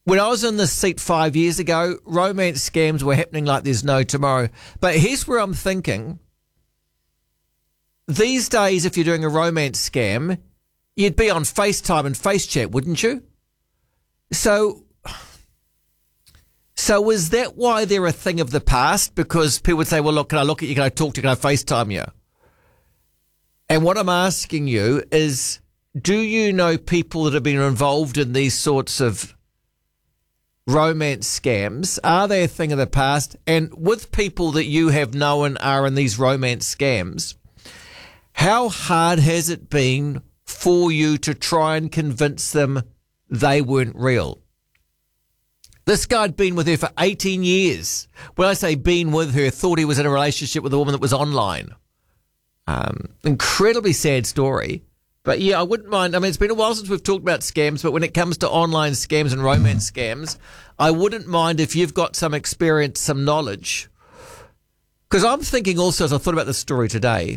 when I was in this seat 5 years ago, romance scams were happening like there's no tomorrow. But here's where I'm thinking. These days, if you're doing a romance scam, you'd be on FaceTime and FaceChat, wouldn't you? So is that why they're a thing of the past? Because people would say, well, look, can I look at you? Can I talk to you? Can I FaceTime you? And what I'm asking you is, do you know people that have been involved in these sorts of romance scams? Are they a thing of the past? And with people that you have known are in these romance scams, how hard has it been for you to try and convince them they weren't real? This guy had been with her for 18 years. When I say been with her, thought he was in a relationship with a woman that was online. Incredibly sad story. But yeah, I wouldn't mind. I mean, it's been a while since we've talked about scams, but when it comes to online scams and romance scams, I wouldn't mind if you've got some experience, some knowledge. Because I'm thinking also, as I thought about this story today,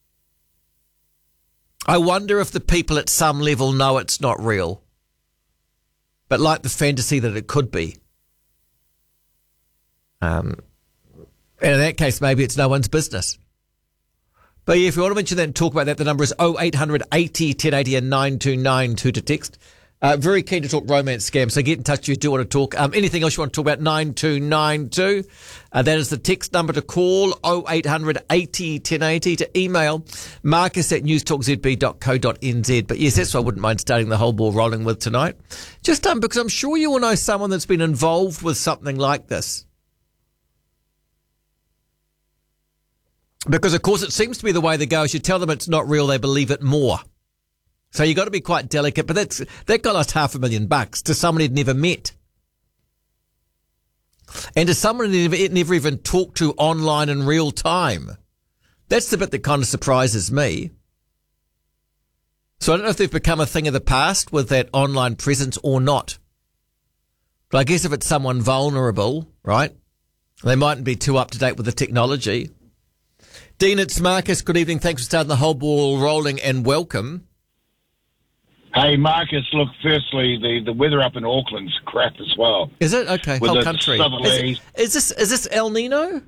I wonder if the people at some level know it's not real, but like the fantasy that it could be. And in that case, maybe it's no one's business. But yeah, if you want to mention that and talk about that, the number is 0800 80 1080 and 9292 to text. Very keen to talk romance scams, so get in touch if you do want to talk. Anything else you want to talk about, 9292. That is the text number to call, 0800 80 1080, to email Marcus at newstalkzb.co.nz. But yes, that's what I wouldn't mind starting the whole ball rolling with tonight. Just because I'm sure you will know someone that's been involved with something like this. Because, of course, it seems to be the way they go. As you tell them it's not real, they believe it more. So you've got to be quite delicate. But that guy lost $500,000 to someone he'd never met. And to someone he'd never even talked to online in real time. That's the bit that kind of surprises me. So I don't know if they've become a thing of the past with that online presence or not. But I guess if it's someone vulnerable, right, they mightn't be too up to date with the technology. Dean, it's Marcus. Good evening. Thanks for starting the whole ball rolling and welcome. Hey, Marcus, look, firstly, the weather up in Auckland's crap as well. Is it? Okay, with whole country. Is this El Nino?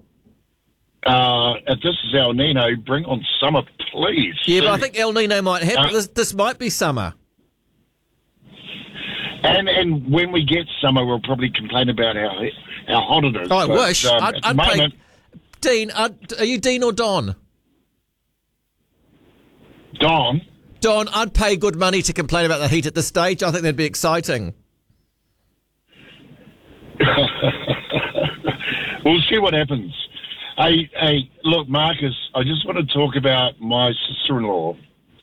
If this is El Nino, bring on summer, please. Yeah, but I think El Nino might happen. This might be summer. And when we get summer, we'll probably complain about how hot it is. Oh, I wish. I'd moment, pay... Dean, are you Dean or Don? Don, I'd pay good money to complain about the heat at this stage. I think that'd be exciting. We'll see what happens. Hey, look, Marcus, I just want to talk about my sister-in-law.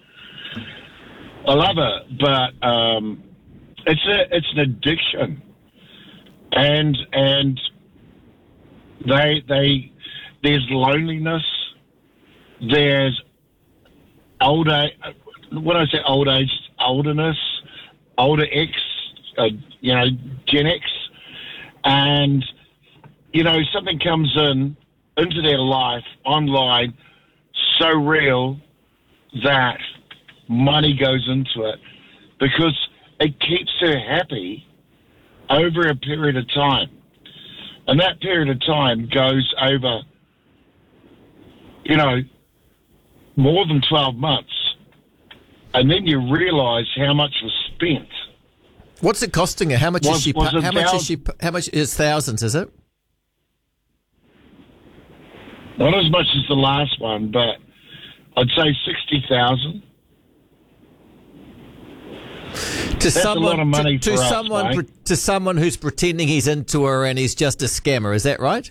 I love her, but it's an addiction, and they there's loneliness, there's old age. When I say old age, olderness, older X, Gen X, and something comes into their life online, so real that money goes into it because it keeps her happy over a period of time, and that period of time goes over, more than 12 months. And then you realise how much was spent. What's it costing her? How much is she? How much is thousands? Is it? Not as much as the last one, but I'd say 60,000. That's a lot of money for us, mate. To someone who's pretending he's into her and he's just a scammer. Is that right?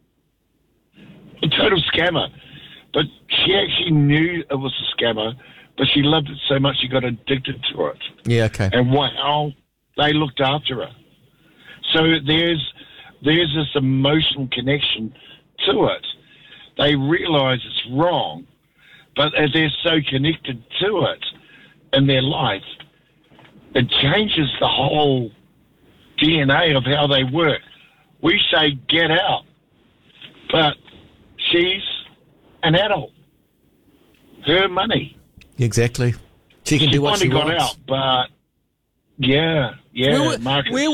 A total scammer. But she actually knew it was a scammer, but she loved it so much she got addicted to it. Yeah, okay. And how they looked after her. So there's this emotional connection to it. They realise it's wrong, but as they're so connected to it in their life, it changes the whole DNA of how they work. We say, get out. But she's an adult. Her money. Exactly. She can do what she wants. Got out, but yeah, Marcus.